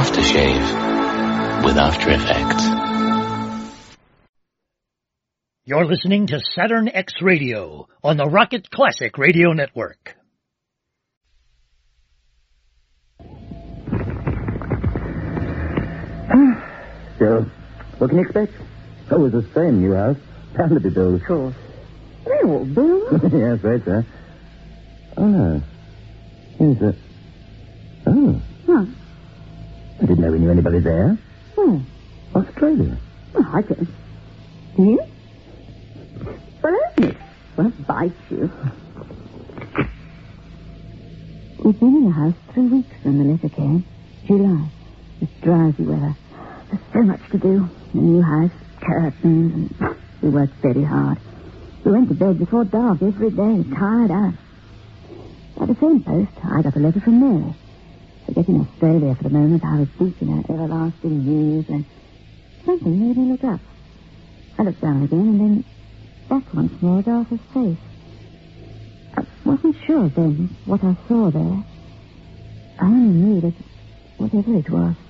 aftershave with After Effects. You're listening to Saturn X Radio on the Rocket Classic Radio Network. So, what can you expect? Always the same new house. Bound to be built. Of course. They all build. Yes, right, sir. Oh, no. Here's a... Oh. Huh? I didn't know we knew anybody there. Oh. Australia. Oh, I don't. You? Well, isn't it? Well, bite you. We've been in the house 3 weeks when the letter came. July. It's drowsy weather. There's so much to do. The new house, curtains, and we worked very hard. We went to bed before dark every day, tired out. At the same post, I got a letter from Mary. Forgetting Australia for the moment, I was deep in her everlasting news, and something made me look up. I looked down again, and then back once more at Arthur's face. I wasn't sure then what I saw there. I only knew that whatever it was,